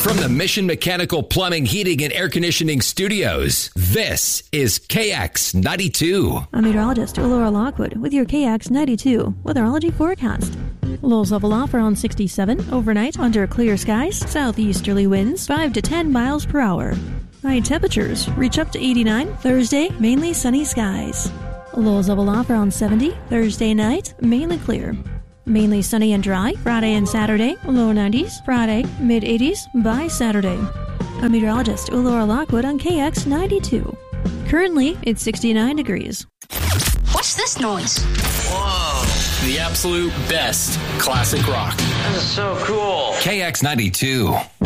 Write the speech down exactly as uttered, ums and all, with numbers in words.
From the Mission Mechanical Plumbing, Heating, and Air Conditioning Studios, this is K X ninety-two. I'm meteorologist Laura Lockwood with your K X ninety-two weatherology forecast. Lows level off around sixty-seven overnight under clear skies, southeasterly winds five to ten miles per hour. High temperatures reach up to eighty-nine Thursday, mainly sunny skies. Lows level off around seventy Thursday night, mainly clear. Mainly sunny and dry Friday and Saturday, low nineties, Friday, mid eighties by Saturday. I'm meteorologist Laura Lockwood on K X ninety-two. Currently, it's sixty-nine degrees. What's this noise? Whoa, the absolute best classic rock. This is so cool. K X ninety-two.